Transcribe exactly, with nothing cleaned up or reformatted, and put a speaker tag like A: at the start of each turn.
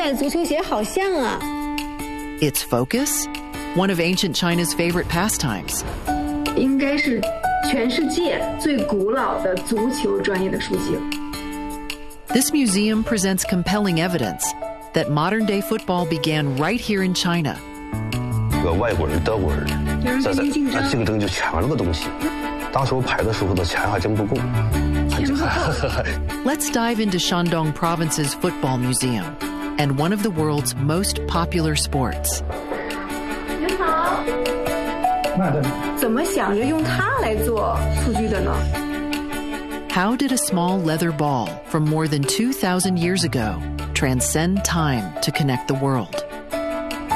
A: 款足球鞋好像啊。
B: Its focus? One of ancient China's favorite pastimes.
C: 应该是全世界最古老的足球专业的书籍。
B: This museum presents compelling evidence that modern-day football began right here in China.
D: 个外国人、德国人在在竞争就抢这个东西。当时我拍的时候的钱还真不够。
B: Let's dive into Shandong Province's football museum and one of the world's most popular sports.
C: 您好。怎么想着用它来做数据的呢？
B: How did a small leather ball from more than two thousand years ago transcend time to connect the world?